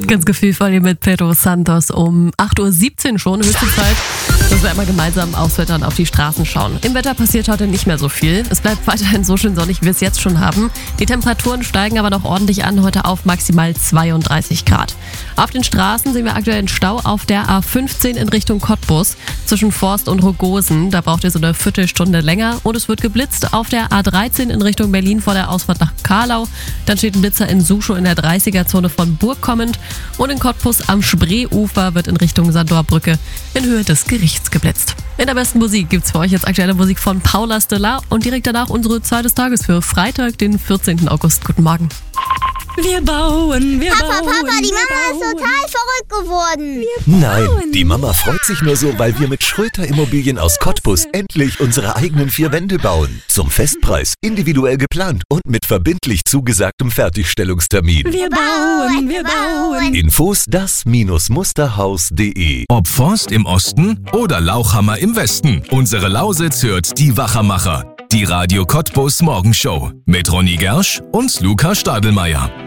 Ganz gefühlvoll hier mit Pedro Santos um 8.17 Uhr schon, höchste Zeit, dass wir einmal gemeinsam aufs Wetter und auf die Straßen schauen. Im Wetter passiert heute nicht mehr so viel. Es bleibt weiterhin so schön sonnig, wie wir es jetzt schon haben. Die Temperaturen steigen aber noch ordentlich an, heute auf maximal 32 Grad. Auf den Straßen sehen wir aktuell einen Stau auf der A15 in Richtung Cottbus zwischen Forst und Rogosen. Da braucht ihr so eine Viertelstunde länger und es wird geblitzt auf der A13 in Richtung Berlin vor der Ausfahrt nach Karlau. Dann steht ein Blitzer in Suschow in der 30er-Zone von Burg kommend und in Cottbus am Spreeufer wird in Richtung Sandorbrücke in Höhe des Gerichts geblitzt. In der besten Musik gibt's für euch jetzt aktuelle Musik von Paula Stellar und direkt danach unsere Zahl des Tages für Freitag, den 14. August. Guten Morgen. Wir bauen, wir Papa, bauen. Papa, die wir Mama bauen. ist total verrückt geworden. Nein, die Mama freut sich nur so, weil wir mit Schröter Immobilien aus Cottbus endlich unsere eigenen 4 Wände bauen. Zum Festpreis, individuell geplant und mit verbindlich zugesagtem Fertigstellungstermin. Wir bauen, wir bauen. Infos das-musterhaus.de. Ob Forst im Osten oder Lauchhammer im Westen, unsere Lausitz hört die Wachermacher. Die Radio Cottbus Morgenshow mit Ronny Gersch und Luca Stadelmeier.